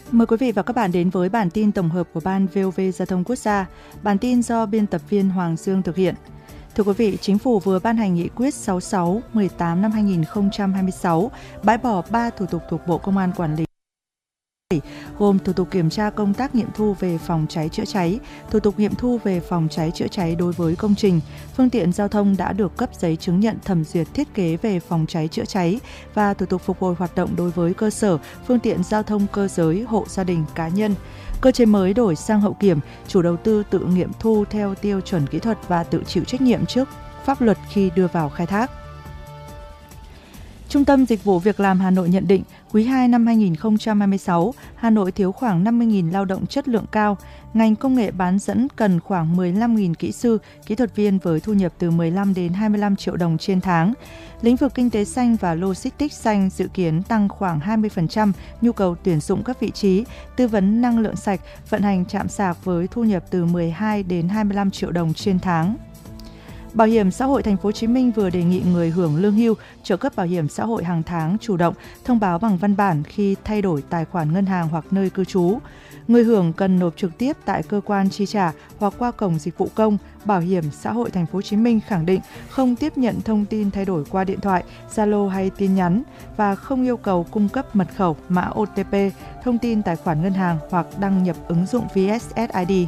Mời quý vị và các bạn đến với bản tin tổng hợp của Ban VOV Giao thông Quốc gia. Bản tin do biên tập viên Hoàng Dương thực hiện. Thưa quý vị, Chính phủ vừa ban hành nghị quyết 66/18 năm 2026, bãi bỏ 3 thủ tục thuộc Bộ Công an quản lý, gồm thủ tục kiểm tra công tác nghiệm thu về phòng cháy chữa cháy, thủ tục nghiệm thu về phòng cháy chữa cháy đối với công trình, phương tiện giao thông đã được cấp giấy chứng nhận thẩm duyệt thiết kế về phòng cháy chữa cháy và thủ tục phục hồi hoạt động đối với cơ sở, phương tiện giao thông cơ giới, hộ gia đình, cá nhân. Cơ chế mới đổi sang hậu kiểm, chủ đầu tư tự nghiệm thu theo tiêu chuẩn kỹ thuật và tự chịu trách nhiệm trước pháp luật khi đưa vào khai thác. Trung tâm Dịch vụ Việc làm Hà Nội nhận định, quý 2 năm 2026, Hà Nội thiếu khoảng 50.000 lao động chất lượng cao. Ngành công nghệ bán dẫn cần khoảng 15.000 kỹ sư, kỹ thuật viên với thu nhập từ 15 đến 25 triệu đồng trên tháng. Lĩnh vực kinh tế xanh và logistics xanh dự kiến tăng khoảng 20% nhu cầu tuyển dụng các vị trí, tư vấn năng lượng sạch, vận hành trạm sạc với thu nhập từ 12 đến 25 triệu đồng trên tháng. Bảo hiểm xã hội Thành phố Hồ Chí Minh vừa đề nghị người hưởng lương hưu, trợ cấp bảo hiểm xã hội hàng tháng chủ động thông báo bằng văn bản khi thay đổi tài khoản ngân hàng hoặc nơi cư trú. Người hưởng cần nộp trực tiếp tại cơ quan chi trả hoặc qua cổng dịch vụ công. Bảo hiểm xã hội Thành phố Hồ Chí Minh khẳng định không tiếp nhận thông tin thay đổi qua điện thoại, Zalo hay tin nhắn và không yêu cầu cung cấp mật khẩu, mã OTP, thông tin tài khoản ngân hàng hoặc đăng nhập ứng dụng VSSID.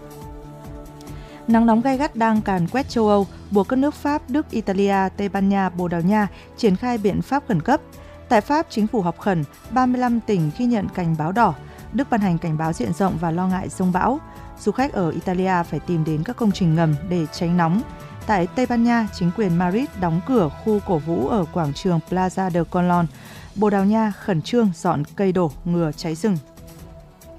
Nắng nóng gay gắt đang càn quét châu Âu, buộc các nước Pháp, Đức, Italia, Tây Ban Nha, Bồ Đào Nha triển khai biện pháp khẩn cấp. Tại Pháp, chính phủ họp khẩn, 35 tỉnh ghi nhận cảnh báo đỏ. Đức ban hành cảnh báo diện rộng và lo ngại giông bão. Du khách ở Italia phải tìm đến các công trình ngầm để tránh nóng. Tại Tây Ban Nha, chính quyền Madrid đóng cửa khu cổ vũ ở quảng trường Plaza de Colón. Bồ Đào Nha khẩn trương dọn cây đổ ngừa cháy rừng.